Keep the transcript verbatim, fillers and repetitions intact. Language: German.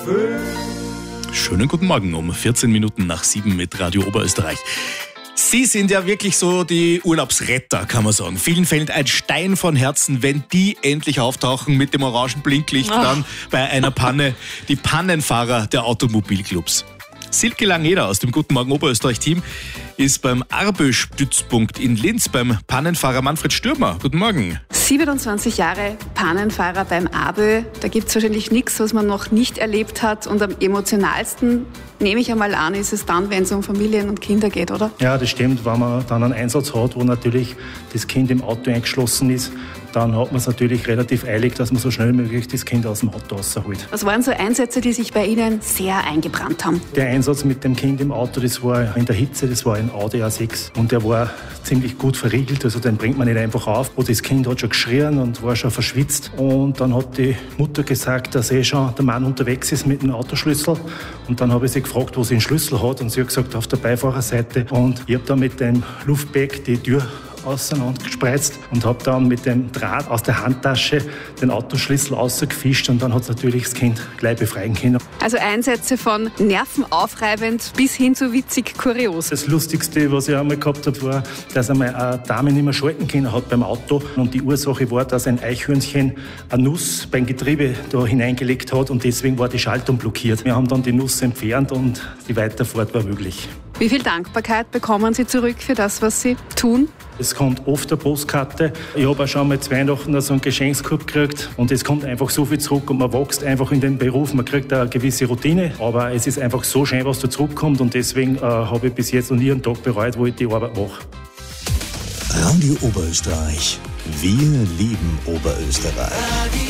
Schönen guten Morgen um vierzehn Minuten nach sieben mit Radio Oberösterreich. Sie sind ja wirklich so die Urlaubsretter, kann man sagen. Vielen fällt ein Stein von Herzen, wenn die endlich auftauchen mit dem orangen Blinklicht Ach. dann bei einer Panne. Die Pannenfahrer der Automobilclubs. Silke Langeder aus dem Guten Morgen Oberösterreich-Team ist beim Arbö-Stützpunkt in Linz beim Pannenfahrer Manfred Stürmer. Guten Morgen. siebenundzwanzig Jahre Pannenfahrer beim Arbö. Da gibt es wahrscheinlich nichts, was man noch nicht erlebt hat. Und am emotionalsten, nehme ich einmal an, ist es dann, wenn es um Familien und Kinder geht, oder? Ja, das stimmt. Wenn man dann einen Einsatz hat, wo natürlich das Kind im Auto eingeschlossen ist, dann hat man es natürlich relativ eilig, dass man so schnell wie möglich das Kind aus dem Auto rausholt. Was waren so Einsätze, die sich bei Ihnen sehr eingebrannt haben? Der Einsatz mit dem Kind im Auto, das war in der Hitze, das war ein Audi A sechs und der war ziemlich gut verriegelt, also den bringt man nicht einfach auf. Und das Kind hat schon geschrien und war schon verschwitzt und dann hat die Mutter gesagt, dass eh schon der Mann unterwegs ist mit dem Autoschlüssel und dann habe ich sie gefragt, wo sie den Schlüssel hat und sie hat gesagt, auf der Beifahrerseite und ich habe dann mit dem Luftbag die Tür auseinander gespreizt und habe dann mit dem Draht aus der Handtasche den Autoschlüssel rausgefischt und dann hat natürlich das Kind gleich befreien können. Also Einsätze von nervenaufreibend bis hin zu witzig kurios. Das Lustigste, was ich einmal gehabt habe, war, dass einmal eine Dame nicht mehr schalten können hat beim Auto und die Ursache war, dass ein Eichhörnchen eine Nuss beim Getriebe da hineingelegt hat und deswegen war die Schaltung blockiert. Wir haben dann die Nuss entfernt und die Weiterfahrt war möglich. Wie viel Dankbarkeit bekommen Sie zurück für das, was Sie tun? Es kommt oft eine Postkarte. Ich habe auch schon mal zu Weihnachten so einen Geschenkskorb gekriegt und es kommt einfach so viel zurück und man wächst einfach in den Beruf. Man kriegt eine gewisse Routine, aber es ist einfach so schön, was da zurückkommt und deswegen äh, habe ich bis jetzt noch nie einen Tag bereut, wo ich die Arbeit mache. Radio Oberösterreich. Wir lieben Oberösterreich.